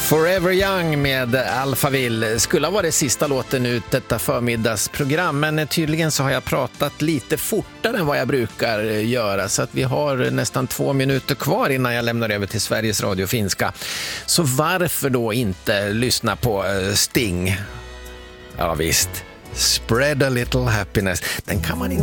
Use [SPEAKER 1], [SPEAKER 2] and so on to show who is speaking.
[SPEAKER 1] Forever Young med Alphaville skulle ha varit sista låten ut detta förmiddagsprogram, men tydligen så har jag pratat lite fortare än vad jag brukar göra, så att vi har nästan 2 minuter kvar innan jag lämnar över till Sveriges Radio Finska. Så varför då inte lyssna på Sting? Ja visst, Spread a Little Happiness. Den kan man inte